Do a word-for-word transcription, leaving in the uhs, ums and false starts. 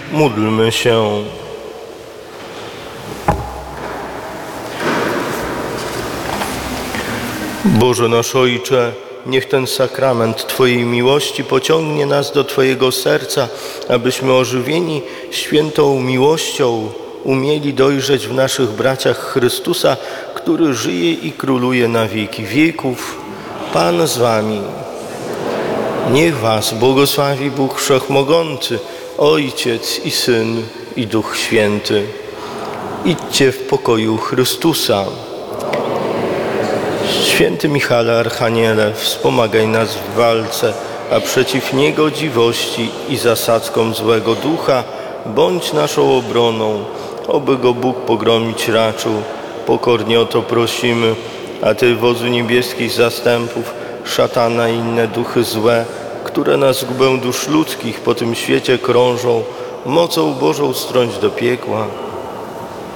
Módlmy się. Boże nasz Ojcze, niech ten sakrament Twojej miłości pociągnie nas do Twojego serca, abyśmy ożywieni świętą miłością umieli dojrzeć w naszych braciach Chrystusa, który żyje i króluje na wieki wieków. Pan z Wami. Niech Was błogosławi Bóg Wszechmogący, Ojciec i Syn i Duch Święty. Idźcie w pokoju Chrystusa. Święty Michale Archaniele, wspomagaj nas w walce, a przeciw niegodziwości i zasadzkom złego ducha bądź naszą obroną, oby go Bóg pogromić raczył. Pokornie o to prosimy, a Ty, wodzu niebieskich zastępów, szatana i inne duchy złe, które na zgubę dusz ludzkich po tym świecie krążą, mocą Bożą strąć do piekła.